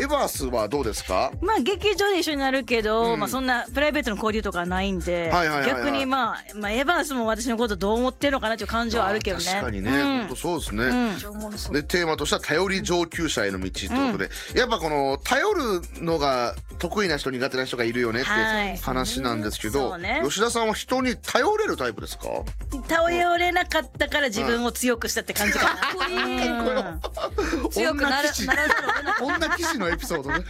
バースはどうですか？ まあ劇場で一緒になるけど、まあそんなプライベートの交流とかはないんで、逆にまあエバースも私のことどう思ってるのかなという感じはあるけどね。 確かにね、本当そうですね。でテーマとしては頼り上級者への道ということで、やっぱこの頼るのが得意な人苦手な人がいるよねって話なんですけど、吉田さんは人に頼れるタイプですか？ 頼れなかったから自分を強くしたって感じかな。 強くならざるを得な女騎士のエピソードね。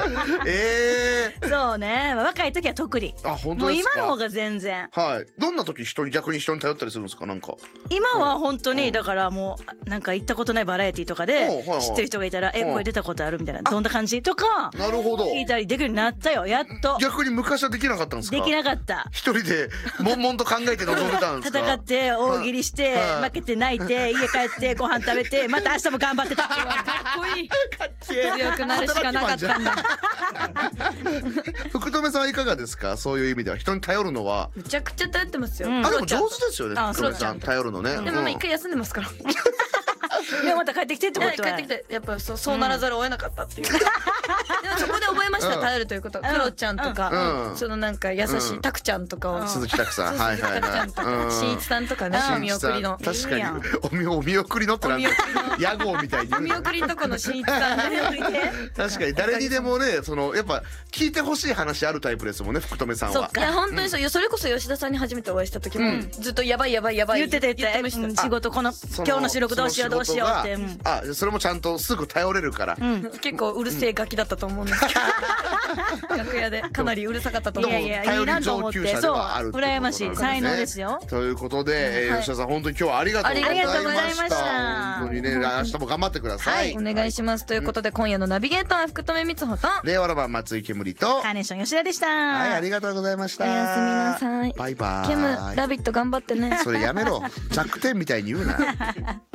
そうね、若い時は特に。 あ、本もう当ですか？ 今の方が全然。 はい。どんな時逆に人に頼ったりするんですか？なんか今は本当にだからもうなんか行ったことないバラエティとかで知ってる人がいたら「これ出たことある?」みたいな「どんな感じ?」とかなるほど聞いたりできるようになったよ、やっと。 逆に昔はできなかったんですか？ できなかった。 一人で悶々と考えて臨んでたんですか？ 戦って大喜利して負けて泣いて家帰ってご飯食べてまた明日も頑張ってた。 かっこいい。強くなるしかなかったんだ。 福留さんはいかがですか？そういう意味では人に頼るのは。 めちゃくちゃ頼ってますよ。 あ、でも上手ですよね、福留さん頼るのね。 でも一回休んでますから。 でもまた帰ってきてってことは。 帰ってきてやっぱそうならざるを得なかったっていう。でもそこで覚えました、頼るということは。クロちゃんとかそのなんか優しいタクちゃんとかを。 鈴木拓さん、はいはいはい。 しんいちさんとかね、お見送りの。 確かにお見送りのってなんか屋号みたいに。 お見送りのとこのしんいちさん。 確かに誰にでもね、そのやっぱ聞いてほしい話あるタイプですもんね、福留さんは。 いや本当にそう。それこそ吉田さんに初めてお会いした時もずっとやばいやばいやばい言ってた仕事今日の収録どうしようどうしようって。 あ、それもちゃんとすぐ頼れるから。 結構うるせえガキだったと思うんですけど、楽屋でかなりうるさかったと思う。 いやいいなと思って。そう、羨ましい才能ですよ。 ということで吉田さん本当に今日はありがとうございました。本当にね、明日も頑張ってください。 お願いします。ということで今夜のナビゲーターは福留光穂と令和ロマン松井けむりとカーネーション吉田でした。 はい、ありがとうございました。 おやすみなさい。 バイバイ。 ケムラビット頑張ってね。 それやめろ、弱点みたいに言うな。